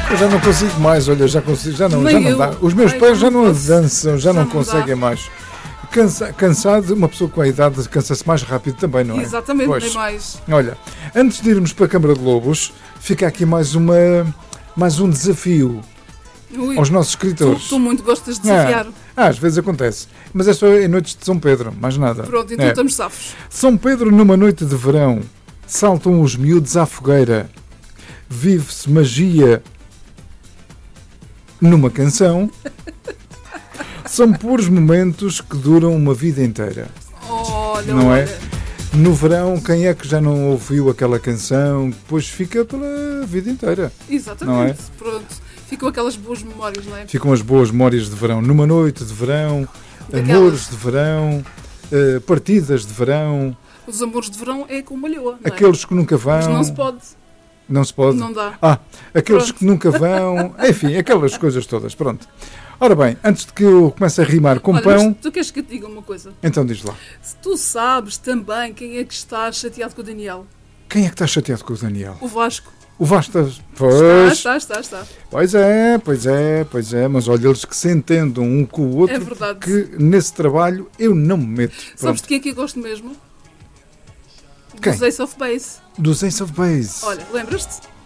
Eu já não consigo mais, olha, já não Nem dá. eu. Os meus Ai, pés já não não posso. avançam, já não não conseguem dá. mais. Cansado, uma pessoa com a idade cansa-se mais rápido também, não é? Exatamente, Pois. nem mais. Olha, antes de irmos para a Câmara de Lobos, fica aqui mais um desafio Ui, aos nossos escritores. tu muito gostas de desafiar. Às vezes acontece. Mas é só em noites de São Pedro, mais nada. Pronto, então É. estamos safos. São Pedro, numa noite de verão, saltam os miúdos à fogueira. Vive-se magia numa canção. São puros momentos que duram uma vida inteira. Olha, Não é? olha. No verão, quem é que já não ouviu aquela canção? Depois fica pela vida inteira. Exatamente. Não é? Pronto. Ficam aquelas boas memórias, não é? Ficam as boas memórias de verão. Numa noite de verão, Daquelas. amores de verão, partidas de verão, Os amores de verão é com uma malhoa, não é? aqueles que nunca vão. Mas não se pode. Não se pode. Não dá. Aqueles Pronto. que nunca vão. Enfim, aquelas coisas todas. Pronto. Ora bem, antes de que eu comece a rimar com Olha, pão, mas tu queres que eu te diga uma coisa? então diz lá. Se tu sabes também quem é que está chateado com o Daniel, Quem é que está chateado com o Daniel? o Vasco. O Vasco está... Pois, Está. pois é. Mas olha, eles que se entendam um com o outro, É verdade. que nesse trabalho eu não me meto. Sabes Pronto. de quem é que eu gosto mesmo? Quem? Dos Ace of Base. Dos Ace of Base. Olha, lembras-te?